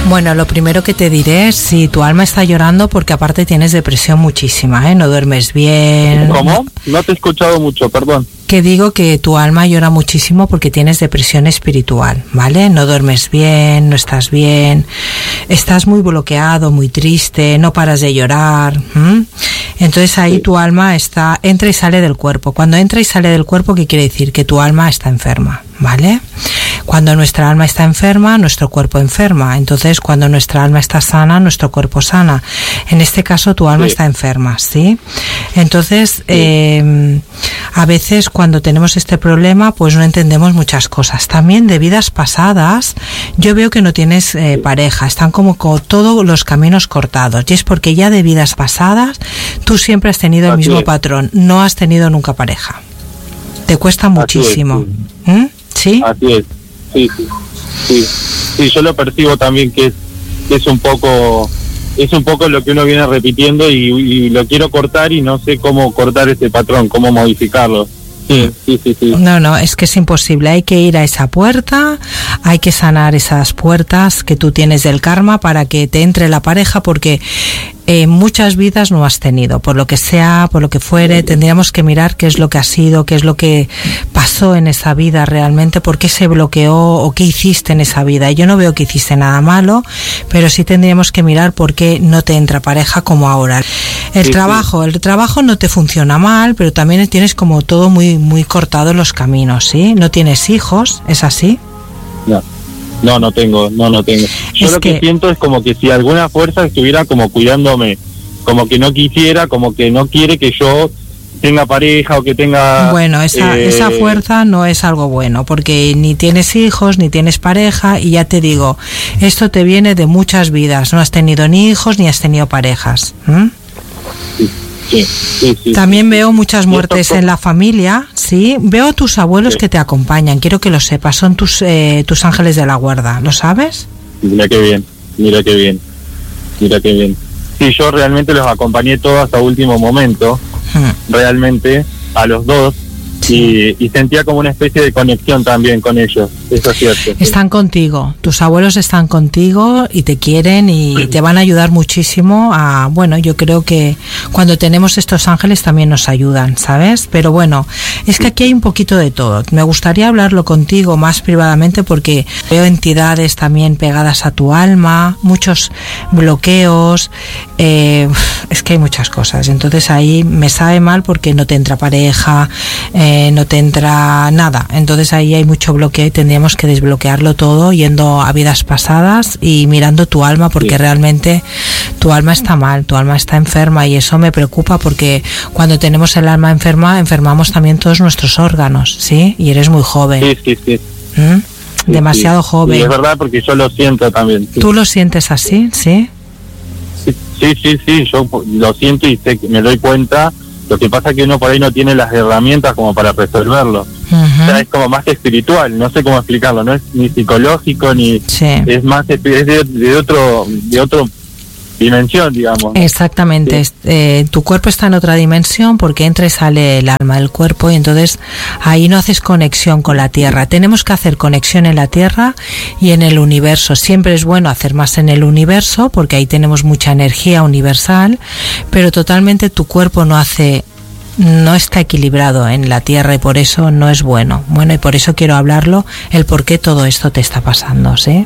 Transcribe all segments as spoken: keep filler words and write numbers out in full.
Bueno, lo primero que te diré es si tu alma está llorando porque aparte tienes depresión muchísima, ¿eh? No duermes bien. ¿Cómo? No te he escuchado mucho, perdón. Que digo que tu alma llora muchísimo porque tienes depresión espiritual, ¿vale? No duermes bien, no estás bien, estás muy bloqueado, muy triste, no paras de llorar. ¿m? Entonces ahí sí. Tu alma está, entra y sale del cuerpo. Cuando entra y sale del cuerpo, ¿qué quiere decir? Que tu alma está enferma, ¿vale? Cuando nuestra alma está enferma, nuestro cuerpo enferma. Entonces, cuando nuestra alma está sana, nuestro cuerpo sana. En este caso, tu alma sí. está enferma, ¿sí? Entonces, sí. Eh, a veces cuando tenemos este problema, pues no entendemos muchas cosas. También de vidas pasadas, yo veo que no tienes eh, sí. pareja. Están como con todos los caminos cortados. Y es porque ya de vidas pasadas, tú siempre has tenido el Así mismo es. patrón. No has tenido nunca pareja. Te cuesta muchísimo. Es, sí. ¿Mm? ¿Sí? Así es. Sí, sí, sí, sí, yo lo percibo también que es, que es un poco, es un poco lo que uno viene repitiendo y, y lo quiero cortar y no sé cómo cortar ese patrón, cómo modificarlo. Sí, sí, sí, sí. No, no, es que es imposible. Hay que ir a esa puerta, hay que sanar esas puertas que tú tienes del karma para que te entre la pareja, porque eh, muchas vidas no has tenido, por lo que sea, por lo que fuere, tendríamos que mirar qué es lo que ha sido, qué es lo que pasó en esa vida realmente, por qué se bloqueó o qué hiciste en esa vida. Yo no veo que hiciste nada malo, pero sí tendríamos que mirar por qué no te entra pareja como ahora. El sí, trabajo, sí. el trabajo no te funciona mal, pero también tienes como todo muy muy cortado los caminos, ¿sí? No tienes hijos, ¿es así? No. No, no tengo, no, no tengo. Yo es lo que... que siento es como que si alguna fuerza estuviera como cuidándome, como que no quisiera, como que no quiere que yo tenga pareja o que tenga... Bueno, esa, eh... esa fuerza no es algo bueno, porque ni tienes hijos, ni tienes pareja, y ya te digo, esto te viene de muchas vidas, no has tenido ni hijos, ni has tenido parejas. ¿Mm? Sí. Sí, sí, sí, También sí, veo muchas muertes en la familia, sí. Veo a tus abuelos sí. que te acompañan, quiero que lo sepas, son tus eh, tus ángeles de la guarda, ¿lo sabes? Mira qué bien, mira qué bien, mira qué bien. Sí, yo realmente los acompañé todos hasta último momento, hmm. realmente, a los dos, sí. y, y sentía como una especie de conexión también con ellos, eso es cierto. Están sí. contigo, tus abuelos están contigo y te quieren y sí. te van a ayudar muchísimo a, bueno, yo creo que cuando tenemos estos ángeles también nos ayudan, ¿sabes? Pero bueno, es que aquí hay un poquito de todo. Me gustaría hablarlo contigo más privadamente porque veo entidades también pegadas a tu alma, muchos bloqueos, eh, es que hay muchas cosas. Entonces ahí me sabe mal porque no te entra pareja, eh, no te entra nada. Entonces ahí hay mucho bloqueo y tendríamos que desbloquearlo todo yendo a vidas pasadas y mirando tu alma, porque sí. realmente tu alma está mal, tu alma está enferma, y eso me preocupa porque cuando tenemos el alma enferma enfermamos también todos nuestros órganos, ¿sí? Y eres muy joven. Sí, sí, sí. ¿Mm? Sí, demasiado sí. joven. Sí, es verdad, porque yo lo siento también. Sí. ¿Tú lo sientes así? ¿Sí? Sí, sí, sí, sí, yo lo siento y sé, me doy cuenta. Lo que pasa es que uno por ahí no tiene las herramientas como para resolverlo. Uh-huh. O sea, es como más que espiritual, no sé cómo explicarlo, no es ni psicológico, ni sí. es más, es de, de otro de otro dimensión, digamos. Exactamente, sí. eh, tu cuerpo está en otra dimensión porque entra y sale el alma del cuerpo, y entonces ahí no haces conexión con la tierra. Tenemos que hacer conexión en la tierra y en el universo. Siempre es bueno hacer más en el universo porque ahí tenemos mucha energía universal, pero totalmente tu cuerpo no hace no está equilibrado en la tierra y por eso no es bueno. Bueno, y por eso quiero hablarlo, el por qué todo esto te está pasando, ¿sí?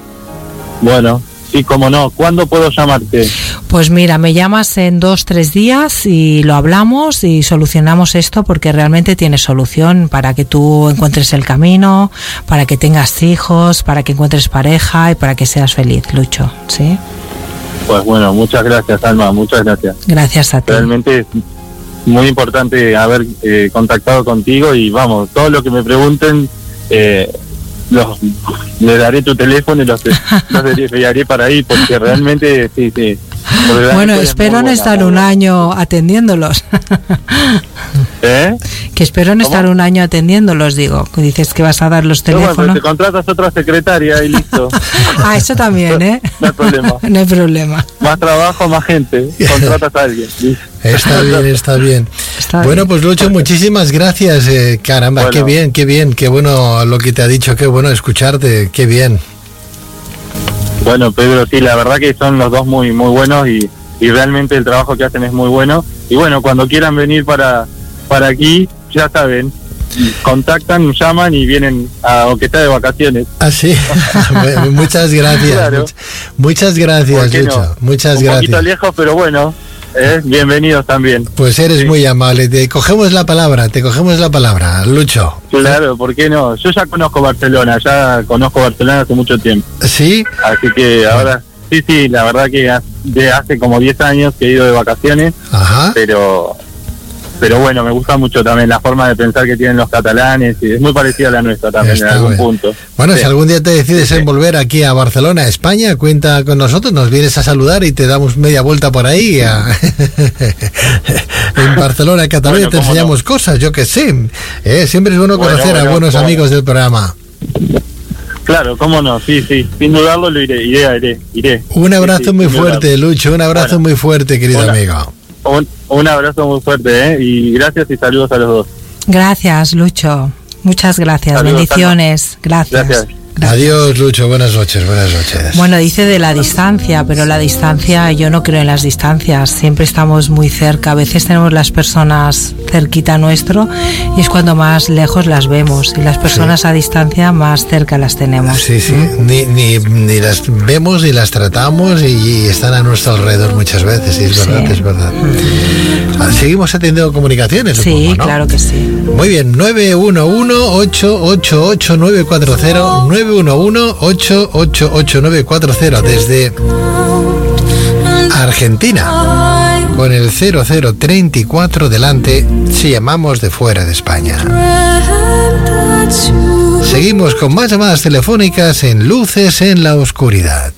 Bueno, sí, cómo no. ¿Cuándo puedo llamarte? Pues mira, me llamas en dos, tres días y lo hablamos y solucionamos esto, porque realmente tiene solución para que tú encuentres el camino, para que tengas hijos, para que encuentres pareja y para que seas feliz, Lucho, ¿sí? Pues bueno, muchas gracias, Alma, muchas gracias. Gracias a ti. Realmente es muy importante haber eh, contactado contigo y vamos, todo lo que me pregunten, eh, los, le daré tu teléfono y los, los enviaré para ahí, porque realmente sí, sí. Bueno, espero no estar un año atendiéndolos. ¿Eh? Que espero no estar un año atendiéndolos, digo. Dices que vas a dar los teléfonos. No, bueno, te contratas otra secretaria y listo. Ah, eso también, ¿eh? No hay problema. No hay problema. Más trabajo, más gente. Contratas a alguien. Está bien, está bien. Está bueno, bien. Pues Lucho, muchísimas gracias. Eh, caramba, bueno. Qué bien, qué bien, qué bueno lo que te ha dicho, qué bueno escucharte, qué bien. Bueno, Pedro, sí, la verdad que son los dos muy muy buenos y, y realmente el trabajo que hacen es muy bueno. Y bueno, cuando quieran venir para para aquí, ya saben, contactan, llaman y vienen a, aunque está de vacaciones. Ah, sí. Muchas gracias. Claro. Much, muchas gracias, Lucho. No? Muchas Un gracias. Un poquito lejos, pero bueno, eh, bienvenidos también. Pues eres sí. muy amable. Te cogemos la palabra, te cogemos la palabra, Lucho. Claro, ¿por qué no? Yo ya conozco Barcelona, ya conozco Barcelona hace mucho tiempo. ¿Sí? Así que ahora, sí, sí, la verdad que de hace como diez años que he ido de vacaciones. Ajá. Pero... Pero bueno, me gusta mucho también la forma de pensar que tienen los catalanes y es muy parecida a la nuestra también. Está en algún bueno. punto. Bueno, sí. si algún día te decides sí. en volver aquí a Barcelona, España, cuenta con nosotros, nos vienes a saludar y te damos media vuelta por ahí. A... en Barcelona, Cataluña, bueno, te enseñamos no. cosas, yo que sé. ¿Eh? Siempre es bueno conocer bueno, bueno, a buenos bueno. amigos del programa. Claro, cómo no, sí, sí, sin dudarlo lo iré, iré, iré, iré. Un abrazo sí, sí, muy fuerte, dudarlo. Lucho, un abrazo bueno. muy fuerte, querido Hola. amigo. Un, un abrazo muy fuerte, ¿eh? Y gracias y saludos a los dos. Gracias, Lucho. Muchas gracias. Saludos, bendiciones. Gracias. Gracias. Gracias. Adiós, Lucho. Buenas noches, buenas noches. Bueno, dice de la distancia, pero la distancia, yo no creo en las distancias. Siempre estamos muy cerca. A veces tenemos las personas cerquita nuestro y es cuando más lejos las vemos. Y las personas sí. a distancia más cerca las tenemos. Sí, sí. ¿Mm? Ni, ni, ni las vemos ni las tratamos y, y están a nuestro alrededor muchas veces. Y es verdad, sí. es verdad. ¿Mm? Seguimos atendiendo comunicaciones, sí, supongo, ¿no? Claro que sí. Muy bien, nueve uno uno, ocho ocho ocho, nueve cuatro cero, nueve uno uno, ocho ocho ocho, nueve cuatro cero desde Argentina con el cero cero treinta y cuatro delante si llamamos de fuera de España. Seguimos con más llamadas telefónicas en Luces en la Oscuridad.